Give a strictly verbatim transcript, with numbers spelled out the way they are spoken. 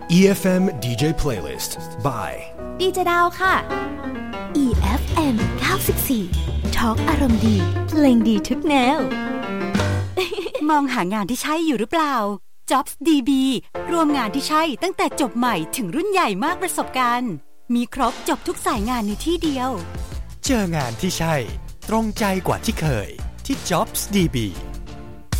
อี เอฟ เอ็ม ดี เจ Playlist by ดีเจดาวค่ะอี เอฟ เอ็ม เก้าสิบสี่ Talk อารมณ์ดีเพลงดีทุกแนวมองหางานที่ใช่อยู่หรือเปล่า Jobs ดี บี รวมงานที่ใช่ตั้งแต่จบใหม่ถึงรุ่นใหญ่มากประสบการณ์มีครบจบทุกสายงานในที่เดียวเจองานที่ใช่ตรงใจกว่าที่เคยที่ Jobs ดี บี